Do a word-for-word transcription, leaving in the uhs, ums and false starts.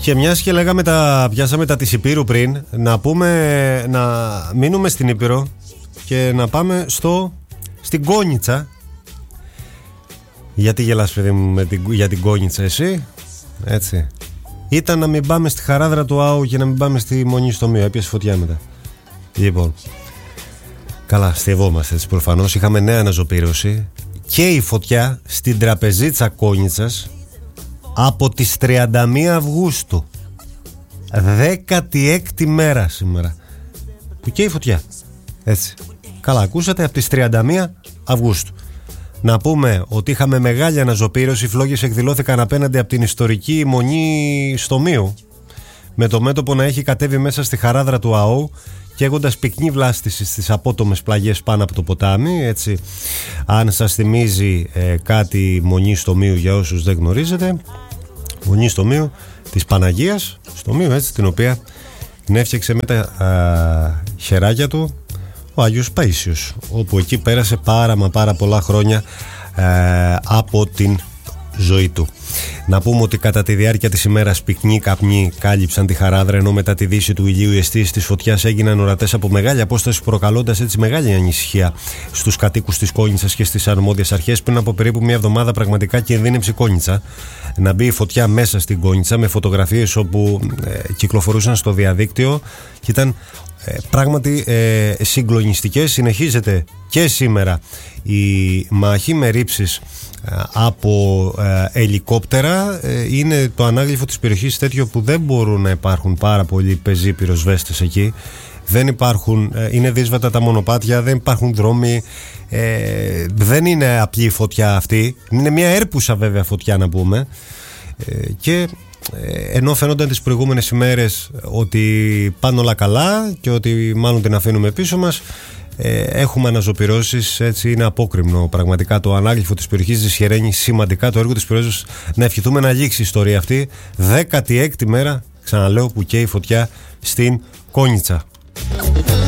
Και μιας και λέγαμε τα, πιάσαμε τα της Υπήρου πριν, να πούμε, να μείνουμε στην Ήπειρο και να πάμε στο, στην Κόνιτσα. Γιατί γελάς, παιδί μου, με την, για την Κόνιτσα εσύ? Έτσι. Ήταν να μην πάμε στη Χαράδρα του Άου και να μην πάμε στη Μονή στο Μείο. Έπιασε φωτιά μετά. Λοιπόν, καλά, στιευόμαστε έτσι προφανώς. Είχαμε νέα αναζωπήρωση. Και η φωτιά στην τραπεζίτσα Κόνιτσας από τις τριάντα μία Αυγούστου, δέκατη έκτη μέρα σήμερα, που καίει η φωτιά. Έτσι. Καλά ακούσατε, από τις τριάντα μία Αυγούστου. Να πούμε ότι είχαμε μεγάλη αναζωπήρωση. Οι φλόγες εκδηλώθηκαν απέναντι από την ιστορική Μονή στο Μείο, με το μέτωπο να έχει κατέβει μέσα στη Χαράδρα του ΑΟ, καίγοντας πυκνή βλάστηση στις απότομες πλαγιές πάνω από το ποτάμι. Έτσι, αν σας θυμίζει ε, κάτι Μονή στο Μείο, για όσους δεν γνωρίζετε, Μονή στο Μείο της Παναγίας στο Μείο, έτσι, την οποία την έφτιαξε με τα α, χεράκια του ο Άγιος Παΐσιος, όπου εκεί πέρασε πάρα μα πάρα πολλά χρόνια ε, από την ζωή του. Να πούμε ότι κατά τη διάρκεια της ημέρας πυκνοί καπνοί κάλυψαν τη Χαράδρα, ενώ μετά τη δύση του ηλίου οι αισθήσεις της φωτιάς έγιναν ορατές από μεγάλη απόσταση, προκαλώντας έτσι μεγάλη ανησυχία στους κατοίκους της Κόνιτσας και στις αρμόδιες αρχές. Πριν από περίπου μια εβδομάδα πραγματικά κινδύνεψε η Κόνιτσα να μπει η φωτιά μέσα στην Κόνιτσα, με φωτογραφίες όπου ε, κυκλοφορούσαν στο διαδίκτυο και ήταν ε, πράγματι ε, συγκλονιστικές. Συνεχίζεται και σήμερα η μάχη με ρήψεις από ε, ελικόπτερα. ε, είναι το ανάγλυφο της περιοχής τέτοιο που δεν μπορούν να υπάρχουν πάρα πολλοί πεζοί πυροσβέστες εκεί. Δεν υπάρχουν, ε, είναι δύσβατα τα μονοπάτια, δεν υπάρχουν δρόμοι, ε, δεν είναι απλή φωτιά αυτή, είναι μια έρπουσα βέβαια φωτιά να πούμε, ε, και ε, ενώ φαίνονταν τις προηγούμενες ημέρες ότι πάνε όλα καλά και ότι μάλλον την αφήνουμε πίσω μας, Ε, έχουμε αναζωπυρώσεις. Έτσι, είναι απόκρημνο πραγματικά το ανάγλυφο της περιοχής. Δυσχεραίνει σημαντικά το έργο της πυρόσβεσης. Να ευχηθούμε να λήξει η ιστορία αυτή. δέκατη έκτη μέρα, ξαναλέω, που καίει η φωτιά στην Κόνιτσα.